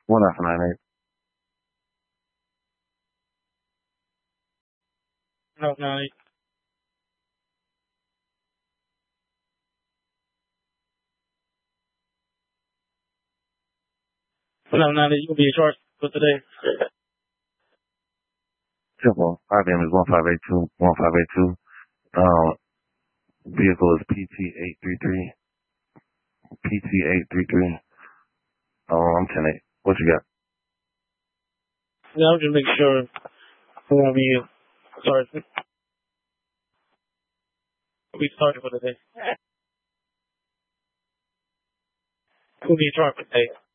1F98. No, 98. No, 98. You'll be in charge for today. Simple. RVM is 1582. 1582. Vehicle is PT833. PT833. I'm 10-8. What you got? Yeah, I'm just making sure who will be in charge. We started for today. Who be in charge for today?